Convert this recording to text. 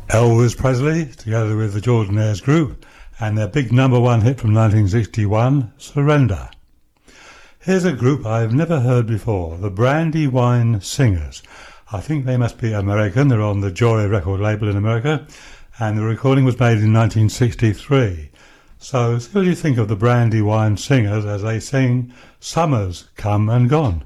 Elvis Presley, together with the Jordanaires group, and their big number one hit from 1961, Surrender. Here's a group I've never heard before, the Brandywine Singers. I think they must be American. They're on the Joy record label in America, and the recording was made in 1963. So, what do you think of the Brandywine Singers as they sing Summer's Come and Gone?